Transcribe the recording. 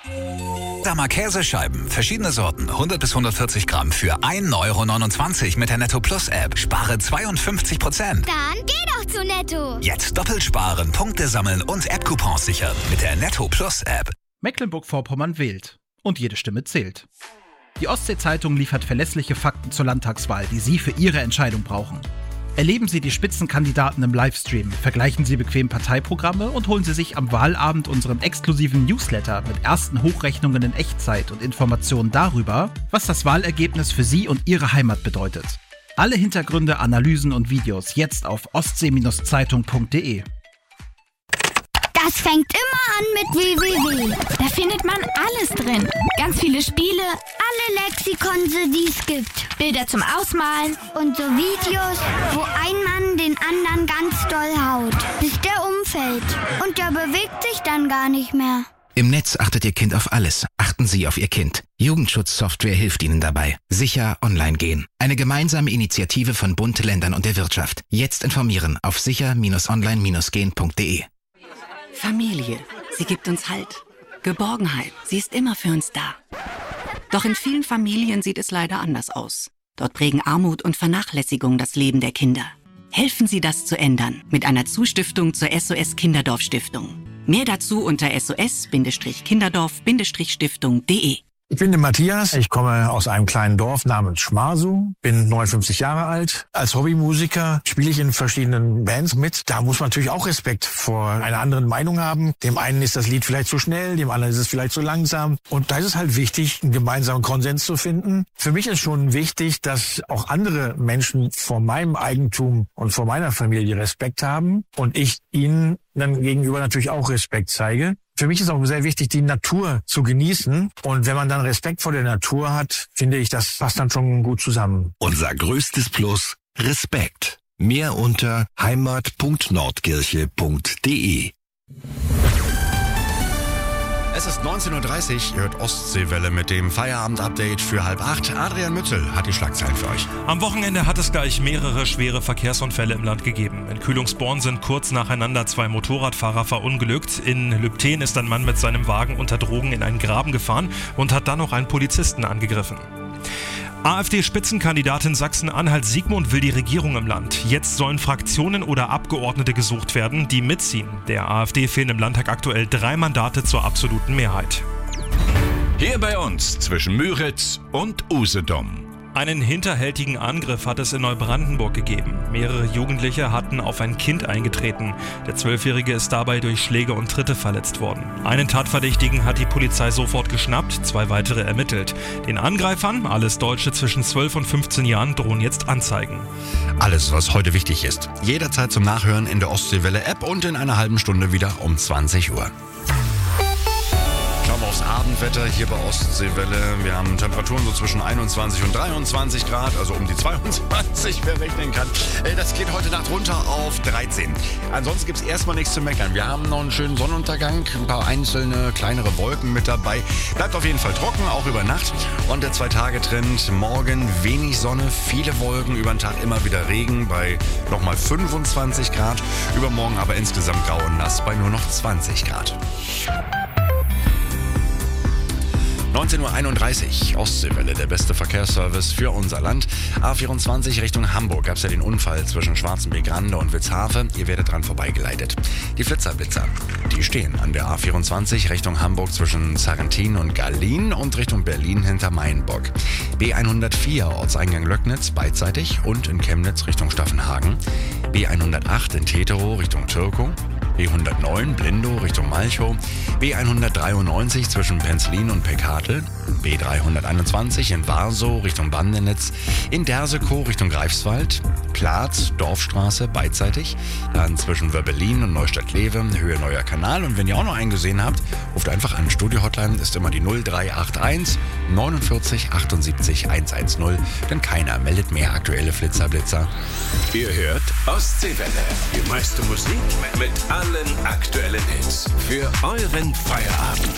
Dahmer Käsescheiben, verschiedene Sorten, 100 bis 140 Gramm für 1,29 € mit der Netto Plus App. Spare 52%. Dann geh doch zu Netto. Jetzt doppelt sparen, Punkte sammeln und App-Coupons sichern mit der Netto Plus App. Mecklenburg-Vorpommern wählt. Und jede Stimme zählt. Die Ostsee-Zeitung liefert verlässliche Fakten zur Landtagswahl, die Sie für Ihre Entscheidung brauchen. Erleben Sie die Spitzenkandidaten im Livestream, vergleichen Sie bequem Parteiprogramme und holen Sie sich am Wahlabend unseren exklusiven Newsletter mit ersten Hochrechnungen in Echtzeit und Informationen darüber, was das Wahlergebnis für Sie und Ihre Heimat bedeutet. Alle Hintergründe, Analysen und Videos jetzt auf ostsee-zeitung.de. Das fängt immer an mit www. Da findet man alles drin. Ganz viele Spiele, alle Lexikon, die es gibt. Bilder zum Ausmalen und so Videos, wo ein Mann den anderen ganz doll haut, bis der umfällt. Und der bewegt sich dann gar nicht mehr. Im Netz achtet Ihr Kind auf alles. Achten Sie auf Ihr Kind. Jugendschutzsoftware hilft Ihnen dabei. Sicher online gehen. Eine gemeinsame Initiative von Bund, Ländern und der Wirtschaft. Jetzt informieren auf sicher-online-gehen.de. Familie, sie gibt uns Halt. Geborgenheit, sie ist immer für uns da. Doch in vielen Familien sieht es leider anders aus. Dort prägen Armut und Vernachlässigung das Leben der Kinder. Helfen Sie, das zu ändern mit einer Zustiftung zur SOS Kinderdorf Stiftung. Mehr dazu unter sos-kinderdorf-stiftung.de. Ich bin der Matthias, ich komme aus einem kleinen Dorf namens Schmarsu, bin 59 Jahre alt. Als Hobbymusiker spiele ich in verschiedenen Bands mit. Da muss man natürlich auch Respekt vor einer anderen Meinung haben. Dem einen ist das Lied vielleicht zu schnell, dem anderen ist es vielleicht zu langsam. Und da ist es halt wichtig, einen gemeinsamen Konsens zu finden. Für mich ist schon wichtig, dass auch andere Menschen vor meinem Eigentum und vor meiner Familie Respekt haben und ich ihnen dann gegenüber natürlich auch Respekt zeige. Für mich ist auch sehr wichtig, die Natur zu genießen. Und wenn man dann Respekt vor der Natur hat, finde ich, das passt dann schon gut zusammen. Unser größtes Plus, Respekt. Mehr unter heimat.nordkirche.de. Es ist 19.30 Uhr, ihr hört Ostseewelle mit dem Feierabend-Update für 7:30. Adrian Mützel hat die Schlagzeilen für euch. Am Wochenende hat es gleich mehrere schwere Verkehrsunfälle im Land gegeben. In Kühlungsborn sind kurz nacheinander 2 Motorradfahrer verunglückt. In Lübten ist ein Mann mit seinem Wagen unter Drogen in einen Graben gefahren und hat dann noch einen Polizisten angegriffen. AfD-Spitzenkandidatin Sachsen-Anhalt Sigmund will die Regierung im Land. Jetzt sollen Fraktionen oder Abgeordnete gesucht werden, die mitziehen. Der AfD fehlen im Landtag aktuell 3 Mandate zur absoluten Mehrheit. Hier bei uns zwischen Müritz und Usedom. Einen hinterhältigen Angriff hat es in Neubrandenburg gegeben. Mehrere Jugendliche hatten auf ein Kind eingetreten. Der 12-Jährige ist dabei durch Schläge und Tritte verletzt worden. Einen Tatverdächtigen hat die Polizei sofort geschnappt, 2 weitere ermittelt. Den Angreifern, alles Deutsche zwischen 12 und 15 Jahren, drohen jetzt Anzeigen. Alles, was heute wichtig ist. Jederzeit zum Nachhören in der Ostseewelle-App und in einer halben Stunde wieder um 20 Uhr. Schauen wir aufs Abendwetter hier bei Ostseewelle. Wir haben Temperaturen so zwischen 21 und 23 Grad, also um die 22, wer rechnen kann. Das geht heute Nacht runter auf 13. Ansonsten gibt es erstmal nichts zu meckern. Wir haben noch einen schönen Sonnenuntergang, ein paar einzelne kleinere Wolken mit dabei. Bleibt auf jeden Fall trocken, auch über Nacht. Und der 2-Tage-Trend, morgen wenig Sonne, viele Wolken, über den Tag immer wieder Regen bei nochmal 25 Grad. Übermorgen aber insgesamt grau und nass bei nur noch 20 Grad. 19.31 Uhr, Ostseewelle, der beste Verkehrsservice für unser Land. A24 Richtung Hamburg gab es ja den Unfall zwischen Schwarzenbeek-Rande und Witzhafe. Ihr werdet dran vorbeigeleitet. Die Flitzerblitzer, die stehen an der A24 Richtung Hamburg zwischen Sarrentin und Gallien und Richtung Berlin hinter Mainburg. B104 Ortseingang Löcknitz beidseitig und in Chemnitz Richtung Staffenhagen. B108 in Teterow Richtung Türkow. B109 Blindow Richtung Malchow, B193 zwischen Penzlin und Pekadel, B321 in Warsow Richtung Bandenitz, in Dersekow Richtung Greifswald, Platz, Dorfstraße beidseitig, dann zwischen Wöbbelin und Neustadt-Lewe, Höhe Neuer Kanal. Und wenn ihr auch noch einen gesehen habt, ruft einfach an. Studio-Hotline ist immer die 0381 49 78 110, denn keiner meldet mehr aktuelle Flitzerblitzer. Ihr hört Ostseewelle, die meiste Musik mit allen aktuellen Hits für euren Feierabend.